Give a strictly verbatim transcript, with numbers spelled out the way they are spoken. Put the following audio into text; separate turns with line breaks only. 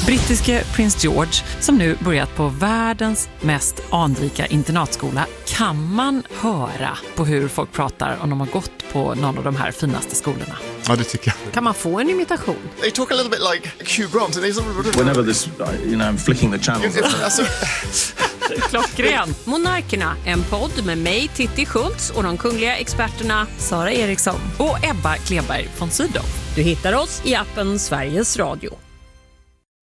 Brittiske prins George, som nu börjat på världens mest anrika internatskola, kan man höra på hur folk pratar om de har gått på någon av de här finaste skolorna.
Ja, det tycker jag.
Kan man få en imitation?
They talk a little bit like Hugh Grant. And he's...
Whenever this, you know, I'm flicking the channels.
Alltså...
Klockren.
Monarkerna, en podd med mig, Titti Schultz, och de kungliga experterna
Sara Eriksson och Ebba Kleberg von Sydow.
Du hittar oss i appen Sveriges Radio.